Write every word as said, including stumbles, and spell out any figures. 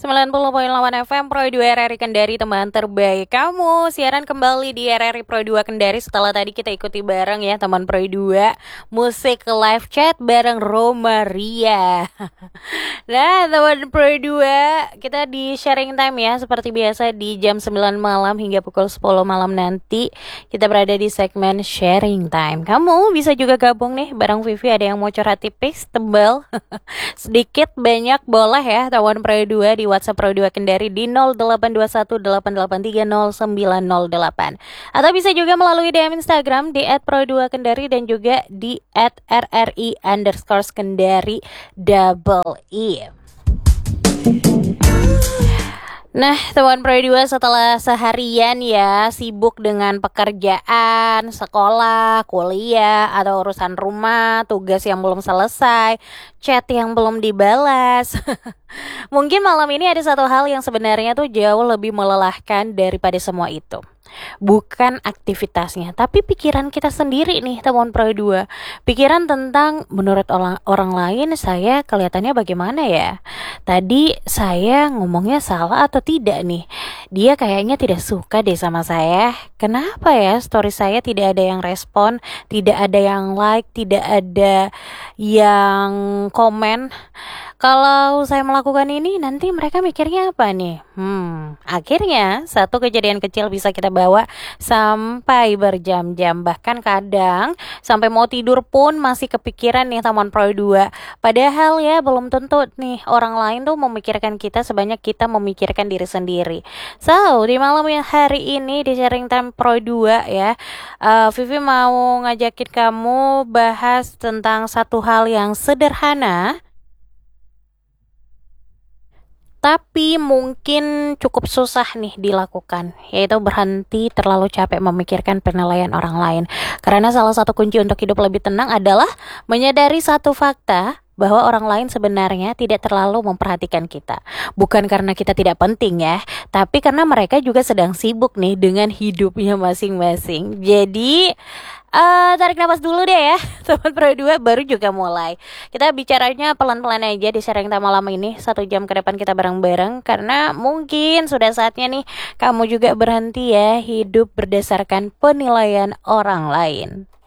sembilan puluh koma delapan F M Pro dua R R I Kendari, teman terbaik kamu. Siaran kembali di R R I Pro dua Kendari setelah tadi kita ikuti bareng ya teman Pro dua. Musik live chat bareng Romaria. Nah teman Pro dua, kita di sharing time ya. Seperti biasa di jam sembilan malam hingga pukul sepuluh malam nanti kita berada di segmen sharing time. Kamu bisa juga gabung nih bareng Vivi, ada yang mau curhat tipis, tebal sedikit banyak boleh ya teman Pro dua di WhatsApp Pro dua Kendari di nol delapan dua satu delapan delapan tiga nol sembilan nol delapan, atau bisa juga melalui D M Instagram di et pro dua kendari dan juga di et r r i underscore kendari double i. Nah teman Pro dua, setelah seharian ya sibuk dengan pekerjaan, sekolah, kuliah, atau urusan rumah, tugas yang belum selesai, chat yang belum dibalas mungkin malam ini ada satu hal yang sebenarnya tuh jauh lebih melelahkan daripada semua itu. Bukan aktivitasnya, tapi pikiran kita sendiri nih teman Pro dua. Pikiran tentang menurut orang, orang lain saya kelihatannya bagaimana ya? Tadi saya ngomongnya salah atau tidak nih? Dia kayaknya tidak suka deh sama saya. Kenapa ya story saya tidak ada yang respon, tidak ada yang like, tidak ada yang komen? Kalau saya melakukan ini, nanti mereka mikirnya apa nih? Hmm, akhirnya satu kejadian kecil bisa kita bawa sampai berjam-jam. Bahkan kadang sampai mau tidur pun masih kepikiran nih teman Pro dua. Padahal ya belum tentu nih orang lain tuh memikirkan kita sebanyak kita memikirkan diri sendiri. So, di malam yang hari ini di Sharing Time Pro dua ya, uh, Vivi mau ngajakin kamu bahas tentang satu hal yang sederhana, tapi mungkin cukup susah nih dilakukan, yaitu berhenti terlalu capek memikirkan penilaian orang lain. Karena salah satu kunci untuk hidup lebih tenang adalah menyadari satu fakta, bahwa orang lain sebenarnya tidak terlalu memperhatikan kita. Bukan karena kita tidak penting ya, tapi karena mereka juga sedang sibuk nih dengan hidupnya masing-masing. Jadi Uh, tarik nafas dulu deh ya teman Pro dua, baru juga mulai. Kita bicaranya pelan-pelan aja di sharing time malam ini. Satu jam ke depan kita bareng-bareng, karena mungkin sudah saatnya nih kamu juga berhenti ya hidup berdasarkan penilaian orang lain.